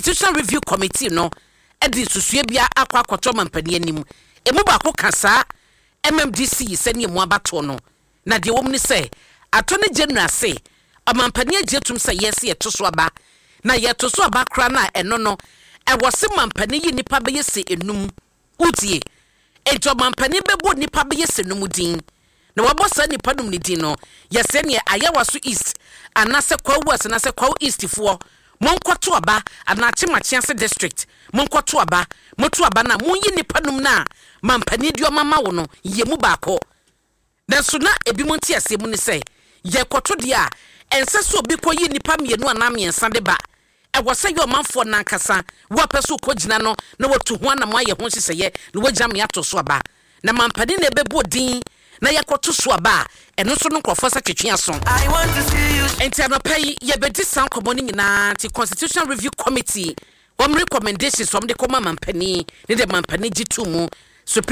Constitutional Review Committee no edi susue bia akwa akoto mampani anim emu ba ko kasa MMDC sene mu abato no na de wom ni se attorney general say amampani ajetum se yes ye toso aba na ye toso aba kra na eno no e wose mampani yi nipa be yese enum utie ento mampani bebo nipa be yese enum din na wabosa nipa num ni din no yese ne ayawaso east anase kwa west na se kwa east fo monkwato aba anache machiase district monkwato aba moto aba na monyi nipa num na mampani dio mama wo no yemu baako na so na ebi monti asemu ni se ye kwato dia ense so obi koyi nipa mienu anamiensa de ba e wose yo manfo na nkasa wo peso kogina no na watu ho na maye ho siseye na wajam ya to so aba na mampani na ebebo din na ye kwato so aba eno so no krofo sa twetwe aso I want to see you enti anopai ye bedi san komoni nyina ti Constitutional Review Committee wom recommendations from the koma mampani ne de mampani gitumu